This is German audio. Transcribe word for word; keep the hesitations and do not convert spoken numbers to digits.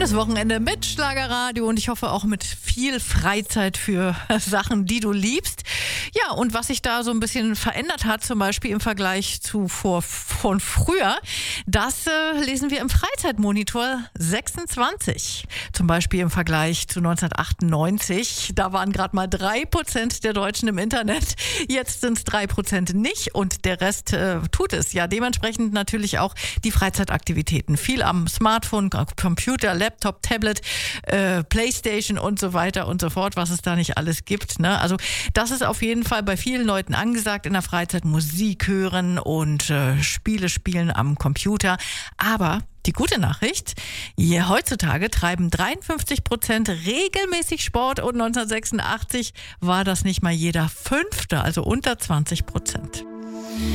Schönes Wochenende mit Schlagerradio und ich hoffe auch mit viel Freizeit für Sachen, die du liebst. Ja, und was sich da so ein bisschen verändert hat, zum Beispiel im Vergleich zu vor, von früher, das äh, lesen wir im Freizeitmonitor sechsundzwanzig. Zum Beispiel im Vergleich zu neunzehnhundertachtundneunzig. Da waren gerade mal drei Prozent der Deutschen im Internet. Jetzt sind es drei Prozent nicht und der Rest äh, tut es. Ja, dementsprechend natürlich auch die Freizeitaktivitäten. Viel am Smartphone, Computer, Laptop, Tablet, äh, Playstation und so weiter und so fort, was es da nicht alles gibt. Ne? Also das ist auf jeden Fall bei vielen Leuten angesagt in der Freizeit, Musik hören und äh, Spiele spielen am Computer. Aber die gute Nachricht, hier heutzutage treiben dreiundfünfzig Prozent regelmäßig Sport und neunzehnhundertsechsundachtzig war das nicht mal jeder Fünfte, also unter zwanzig Prozent.